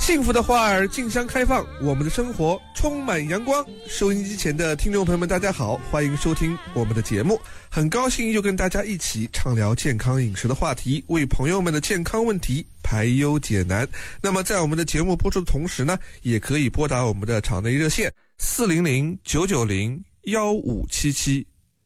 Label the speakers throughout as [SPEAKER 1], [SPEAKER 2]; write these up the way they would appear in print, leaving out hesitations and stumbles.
[SPEAKER 1] 幸福的花儿竞相开放，我们的生活充满阳光。收音机前的听众朋友们，大家好，欢迎收听我们的节目。很高兴又跟大家一起畅聊健康饮食的话题，为朋友们的健康问题排忧解难。那么在我们的节目播出的同时呢，也可以拨打我们的场内热线400-990-1577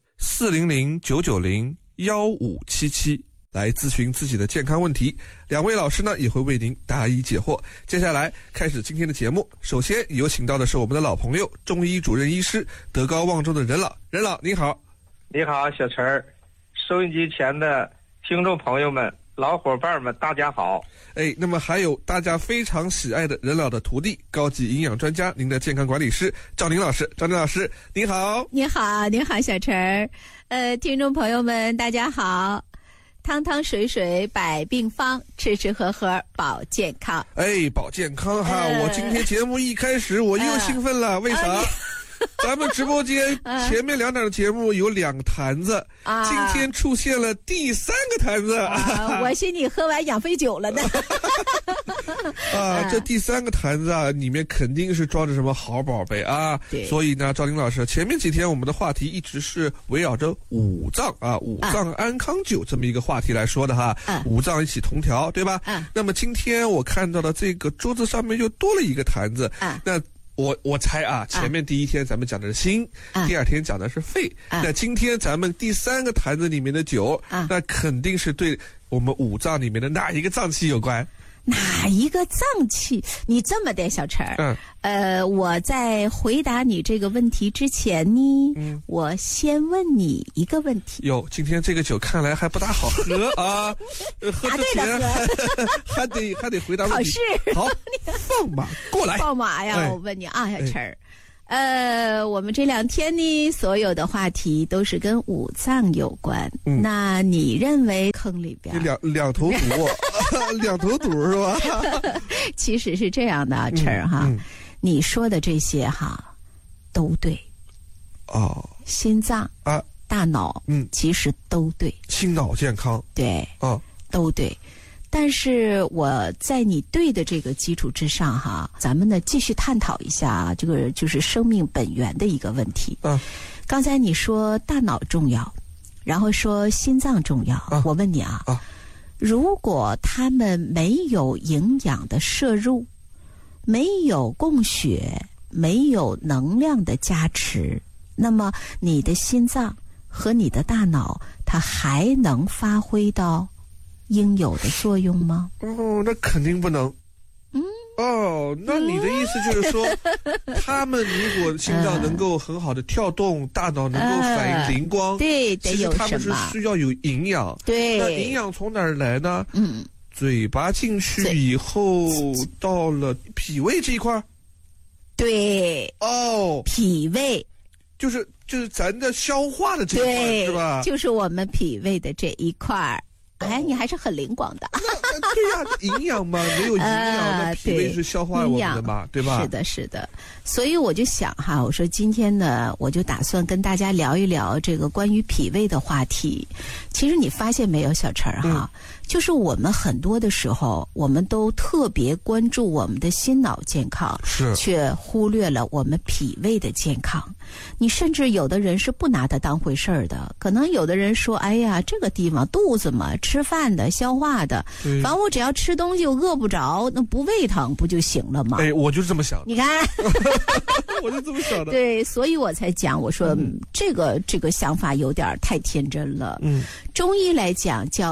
[SPEAKER 1] 400-990-1577来咨询自己的健康问题，两位老师呢也会为您答疑解惑。接下来开始今天的节目，首先有请到的是我们的老朋友，中医主任医师，德高望重的任老。任老您好。
[SPEAKER 2] 你好，小陈儿，收音机前的听众朋友们、老伙伴们，大家好。
[SPEAKER 1] 那么还有大家非常喜爱的任老的徒弟，高级营养专家，您的健康管理师赵宁老师。赵宁老师您好。
[SPEAKER 3] 你好，你好，小陈儿。听众朋友们大家好。汤汤水水百病方，吃吃喝喝保健康。
[SPEAKER 1] 保健康哈！我今天节目一开始我又兴奋了，为啥？咱们直播间前面2档的节目有2坛子，今天出现了第3个坛子。
[SPEAKER 3] 我寻你喝完养肺酒了呢。
[SPEAKER 1] 这第3个坛子啊，里面肯定是装着什么好宝贝啊。
[SPEAKER 3] 对。
[SPEAKER 1] 所以呢，赵宁老师，前面几天我们的话题一直是围绕着五脏啊，五脏安康酒这么一个话题来说的哈。五脏一起同调，对吧？那么今天我看到的这个桌子上面又多了一个坛子。那我猜啊，前面第1天咱们讲的是心，第2天讲的是肺，那今天咱们第3个坛子里面的酒，那肯定是对我们五脏里面的哪一个脏器有关？
[SPEAKER 3] 哪一个脏器？你这么的，小陈儿，我在回答你这个问题之前呢，我先问你一个问题。
[SPEAKER 1] 哟，今天这个酒看来还不大好喝啊！喝之前还得回答问题。好，放马过来。
[SPEAKER 3] 放马呀！我问你啊，小陈儿。我们这2天呢，所有的话题都是跟五脏有关。那你认为坑里边
[SPEAKER 1] 两头堵，两头堵是吧？
[SPEAKER 3] 其实是这样的，陈儿哈，你说的这些哈都对。心脏啊，大脑，其实都对。
[SPEAKER 1] 心脑健康，
[SPEAKER 3] 对，都对。但是我在你对的这个基础之上哈，咱们呢继续探讨一下这个就是生命本源的一个问题。刚才你说大脑重要，然后说心脏重要，我问你啊，如果他们没有营养的摄入，没有供血，没有能量的加持，那么你的心脏和你的大脑它还能发挥到应有的作用吗？
[SPEAKER 1] 那肯定不能。那你的意思就是说，他们如果心脏能够很好的跳动，大脑能够反应灵光，
[SPEAKER 3] 对，
[SPEAKER 1] 其实他们是需要有营养。
[SPEAKER 3] 对，
[SPEAKER 1] 那营养从哪儿来呢？嘴巴进去以后，到了脾胃这一块。
[SPEAKER 3] 对，脾胃
[SPEAKER 1] 就是咱的消化的这一块，是吧？
[SPEAKER 3] 就是我们脾胃的这一块。你还是很灵光的。
[SPEAKER 1] 对呀，营养嘛，没有营养，那脾胃是消化我们的嘛，对吧？
[SPEAKER 3] 是的，是的。所以我就想哈，我说今天呢，我就打算跟大家聊一聊这个关于脾胃的话题。其实你发现没有，小陈哈，就是我们很多的时候，我们都特别关注我们的心脑健康，却忽略了我们脾胃的健康。你甚至有的人是不拿它当回事儿的，可能有的人说，哎呀，这个地方肚子嘛，吃饭的、消化的，反正我只要吃东西，我饿不着，那不胃疼不就行了吗？
[SPEAKER 1] 我就这么想。
[SPEAKER 3] 你看，
[SPEAKER 1] 我就这么想的。
[SPEAKER 3] 对，所以我才讲，我说这个想法有点太天真了。中医来讲叫